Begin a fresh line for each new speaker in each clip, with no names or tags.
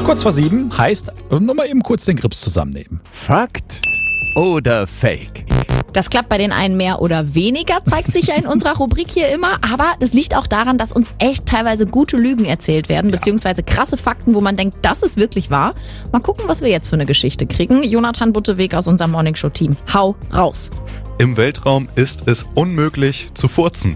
Kurz vor 7 heißt, nur mal eben kurz den Grips zusammennehmen.
Fakt oder Fake?
Das klappt bei den einen mehr oder weniger, zeigt sich ja in unserer Rubrik hier immer. Aber das liegt auch daran, dass uns echt teilweise gute Lügen erzählt werden, beziehungsweise krasse Fakten, wo man denkt, das ist wirklich wahr. Mal gucken, was wir jetzt für eine Geschichte kriegen. Jonathan Butteweg aus unserem Morningshow-Team. Hau raus.
Im Weltraum ist es unmöglich zu furzen.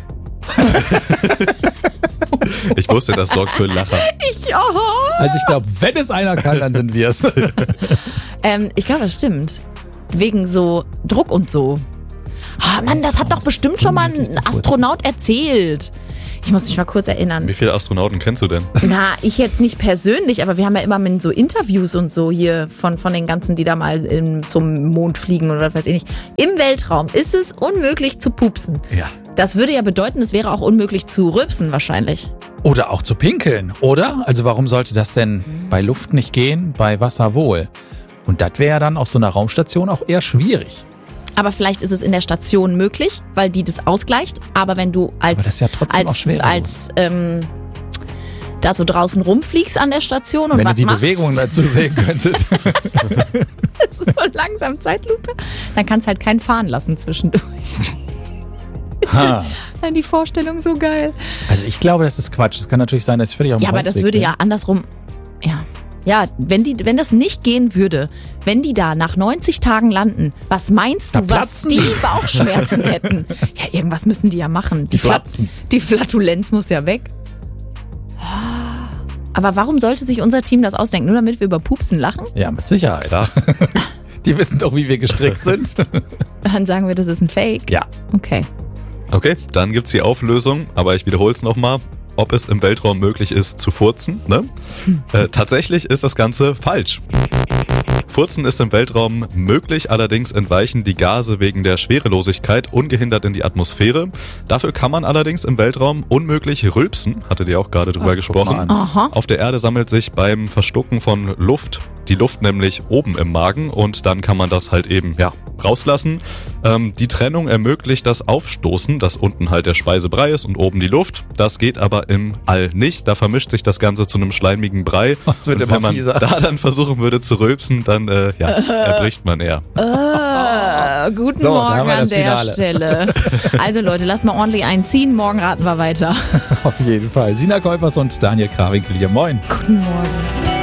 Ich wusste, das sorgt für Lacher.
Also ich glaube, wenn es einer kann, dann sind wir es.
Ich glaube, das stimmt. Wegen so Druck und so. Oh Mann, das hat doch bestimmt schon mal ein Astronaut erzählt. Ich muss mich mal kurz erinnern.
Wie viele Astronauten kennst du denn?
Na, ich jetzt nicht persönlich, aber wir haben ja immer mit so Interviews und so hier von den ganzen, die da mal zum Mond fliegen oder was weiß ich nicht. Im Weltraum ist es unmöglich zu pupsen.
Ja.
Das würde ja bedeuten, es wäre auch unmöglich zu rülpsen wahrscheinlich.
Oder auch zu pinkeln, oder? Also warum sollte das denn bei Luft nicht gehen, bei Wasser wohl? Und das wäre dann auf so einer Raumstation auch eher schwierig.
Aber vielleicht ist es in der Station möglich, weil die das ausgleicht. Aber wenn du
Aber das ist ja trotzdem auch schwerelos.
Da so draußen rumfliegst an der Station und
Wenn
was
ihr die
machst,
Bewegungen dazu sehen könntet.
so langsam Zeitlupe, dann kannst halt keinen fahren lassen zwischendurch.
Ha.
Die Vorstellung so geil.
Also ich glaube, das ist Quatsch. Es kann natürlich sein, dass ich völlig auf dem
Ja, aber das
Holzweg
würde
bin.
ja andersrum. Ja, wenn das nicht gehen würde, wenn die da nach 90 Tagen landen, was meinst du,
Da
was
platzen
die
die.
Bauchschmerzen hätten? Ja, irgendwas müssen die ja machen.
Die platzen.
Die Flatulenz muss ja weg. Aber warum sollte sich unser Team das ausdenken? Nur damit wir über Pupsen lachen?
Ja, mit Sicherheit.
Ja.
Die wissen doch, wie wir gestrickt sind.
Dann sagen wir, das ist ein Fake.
Ja.
Okay.
Okay, dann gibt's die Auflösung, aber ich wiederhole es nochmal. Ob es im Weltraum möglich ist zu furzen, ne? Tatsächlich ist das Ganze falsch. Furzen ist im Weltraum möglich, allerdings entweichen die Gase wegen der Schwerelosigkeit ungehindert in die Atmosphäre. Dafür kann man allerdings im Weltraum unmöglich rülpsen, hattet ihr auch gerade drüber gesprochen.
mal an.
Aha.
Auf der Erde sammelt sich beim Verschlucken von Luft die Luft nämlich oben im Magen und dann kann man das halt eben rauslassen. Die Trennung ermöglicht das Aufstoßen, dass unten halt der Speisebrei ist und oben die Luft. Das geht aber im All nicht. Da vermischt sich das Ganze zu einem schleimigen Brei.
Das wird
und
immer
wenn man
fieser.
da dann versuchen würde zu rülpsen, dann erbricht man eher.
Guten
So, da
Morgen
haben wir
an
das
der
Finale.
Stelle. Also Leute, lasst mal ordentlich einziehen. Morgen raten wir weiter.
Auf jeden Fall. Sina Kolpers und Daniel Krawinkel hier. Moin.
Guten Morgen.